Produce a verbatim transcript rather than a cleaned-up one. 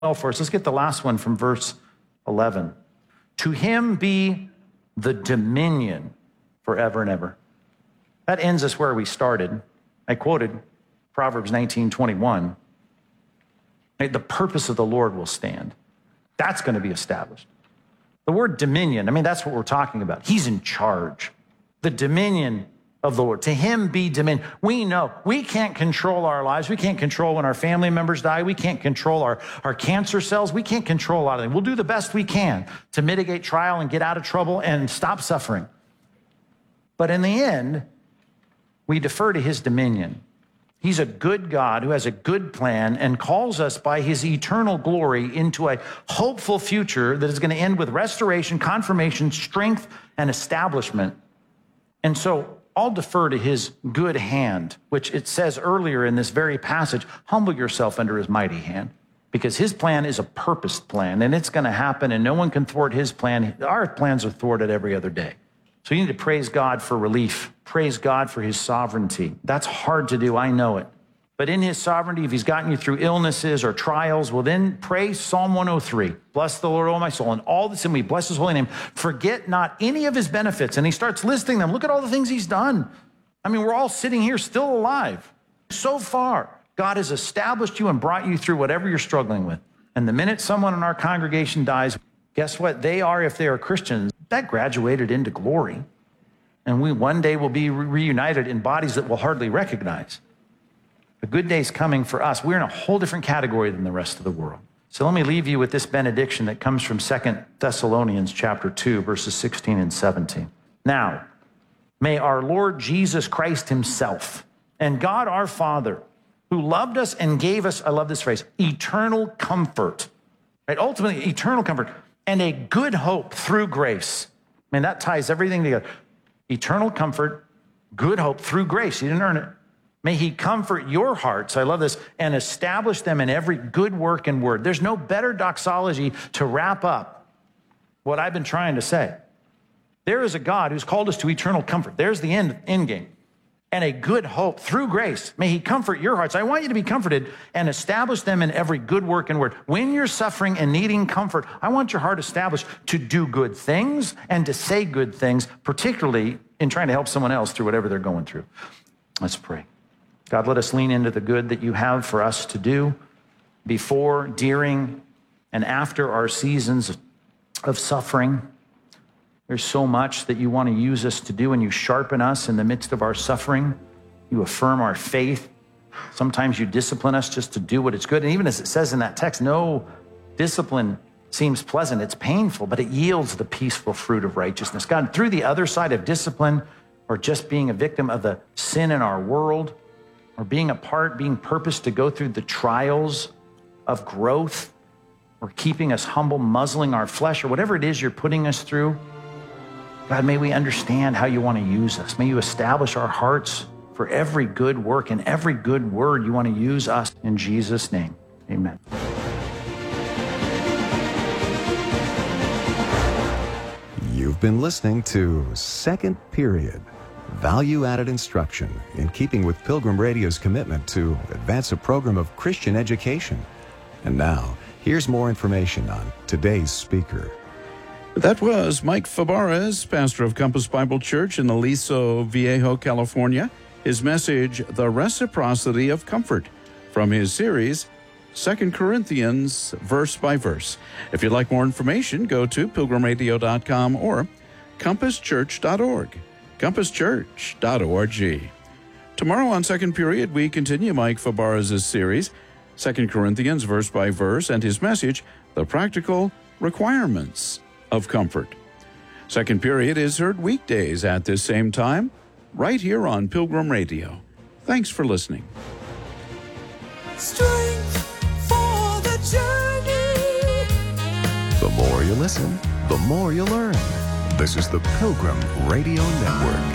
well for us. Let's get the last one from verse eleven. To him be the dominion forever and ever. That ends us where we started. I quoted Proverbs nineteen twenty-one. The purpose of the Lord will stand. That's going to be established. The word dominion, I mean, that's what we're talking about. He's in charge. The dominion of the Lord. To him be dominion. We know we can't control our lives. We can't control when our family members die. We can't control our, our cancer cells. We can't control a lot of them. We'll do the best we can to mitigate trial and get out of trouble and stop suffering. But in the end, we defer to his dominion. He's a good God who has a good plan and calls us by his eternal glory into a hopeful future that is going to end with restoration, confirmation, strength, and establishment. And so I'll defer to his good hand, which it says earlier in this very passage, humble yourself under his mighty hand, because his plan is a purposed plan, and it's going to happen, and no one can thwart his plan. Our plans are thwarted every other day. So you need to praise God for relief. Praise God for his sovereignty. That's hard to do, I know it. But in his sovereignty, if he's gotten you through illnesses or trials, well, then pray Psalm one oh three. Bless the Lord, O my soul, and all that's in me. Bless his holy name. Forget not any of his benefits. And he starts listing them. Look at all the things he's done. I mean, we're all sitting here still alive. So far, God has established you and brought you through whatever you're struggling with. And the minute someone in our congregation dies, guess what? They are, if they are Christians, that graduated into glory. And we one day will be re- reunited in bodies that we'll hardly recognize. A good day's coming for us. We're in a whole different category than the rest of the world. So let me leave you with this benediction that comes from Second Thessalonians chapter two, verses sixteen and seventeen. Now, may our Lord Jesus Christ himself and God our Father, who loved us and gave us, I love this phrase, eternal comfort, right? Ultimately, eternal comfort and a good hope through grace. Man, that ties everything together. Eternal comfort, good hope through grace. You didn't earn it. May he comfort your hearts, I love this, and establish them in every good work and word. There's no better doxology to wrap up what I've been trying to say. There is a God who's called us to eternal comfort. There's the end, end game. And a good hope through grace. May he comfort your hearts. I want you to be comforted and establish them in every good work and word. When you're suffering and needing comfort, I want your heart established to do good things and to say good things, particularly in trying to help someone else through whatever they're going through. Let's pray. God, let us lean into the good that you have for us to do before, during, and after our seasons of suffering. There's so much that you want to use us to do, and you sharpen us in the midst of our suffering. You affirm our faith. Sometimes you discipline us just to do what is good. And even as it says in that text, no discipline seems pleasant. It's painful, but it yields the peaceful fruit of righteousness. God, through the other side of discipline, or just being a victim of the sin in our world, or being a part, being purposed to go through the trials of growth, or keeping us humble, muzzling our flesh, or whatever it is you're putting us through, God, may we understand how you want to use us. May you establish our hearts for every good work and every good word you want to use us. In Jesus' name, amen. You've been listening to Second Period, value-added instruction in keeping with Pilgrim Radio's commitment to advance a program of Christian education. And now, here's more information on today's speaker. That was Mike Fabarez, pastor of Compass Bible Church in Aliso Viejo, California. His message, The Reciprocity of Comfort, from his series, Second Corinthians, Verse by Verse. If you'd like more information, go to pilgrim radio dot com or compass church dot org. compass church dot org. Tomorrow on Second Period, we continue Mike Fabarez's series, Second Corinthians, Verse by Verse, and his message, The Practical Requirements of Comfort. Second Period is heard weekdays at this same time, right here on Pilgrim Radio. Thanks for listening. Strength for the journey. The more you listen, the more you learn. This is the Pilgrim Radio Network.